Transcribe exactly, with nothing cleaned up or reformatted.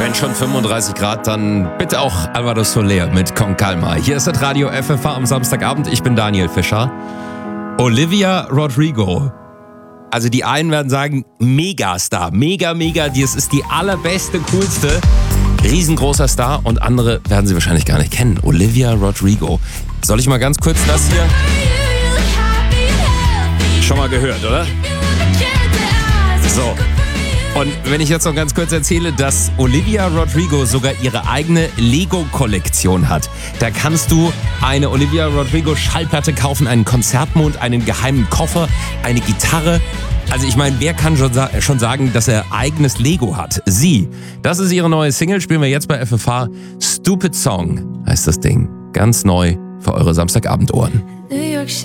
Wenn schon fünfunddreißig Grad, dann bitte auch Alvaro Soler mit Con Calma. Hier ist das Radio F F H am Samstagabend. Ich bin Daniel Fischer. Olivia Rodrigo. Also die einen werden sagen, Megastar. Mega, mega. Das ist die allerbeste, coolste. Riesengroßer Star. Und andere werden sie wahrscheinlich gar nicht kennen. Olivia Rodrigo. Soll ich mal ganz kurz das hier... Schon mal gehört, oder? So. Und wenn ich jetzt noch ganz kurz erzähle, dass Olivia Rodrigo sogar ihre eigene Lego-Kollektion hat. Da kannst du eine Olivia Rodrigo Schallplatte kaufen, einen Konzertmond, einen geheimen Koffer, eine Gitarre. Also ich meine, wer kann schon, sa- schon sagen, dass er eigenes Lego hat? Sie. Das ist ihre neue Single, spielen wir jetzt bei F F H. Stupid Song heißt das Ding. Ganz neu für eure Samstagabendohren. New York